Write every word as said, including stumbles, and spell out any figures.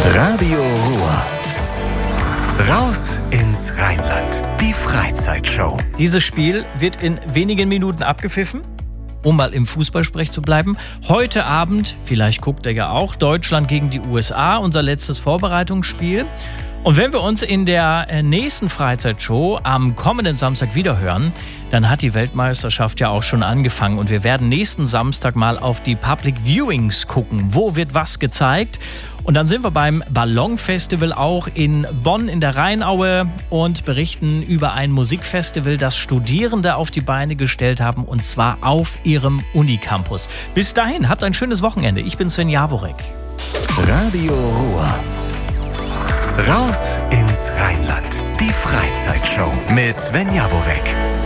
Radio Ruhr. Raus ins Rheinland. Die Freizeitshow. Dieses Spiel wird in wenigen Minuten abgepfiffen, um mal im Fußballsprech zu bleiben. Heute Abend, vielleicht guckt ihr ja auch, Deutschland gegen die U S A, unser letztes Vorbereitungsspiel. Und wenn wir uns in der nächsten Freizeitshow am kommenden Samstag wiederhören, dann hat die Weltmeisterschaft ja auch schon angefangen und wir werden nächsten Samstag mal auf die Public Viewings gucken. Wo wird was gezeigt? Und dann sind wir beim Ballonfestival auch in Bonn in der Rheinaue und berichten über ein Musikfestival, das Studierende auf die Beine gestellt haben, und zwar auf ihrem Unicampus. Bis dahin, habt ein schönes Wochenende. Ich bin Sven Jaworek. Radio Ruhr. Raus ins Rheinland. Die Freizeitshow mit Sven Jaworek.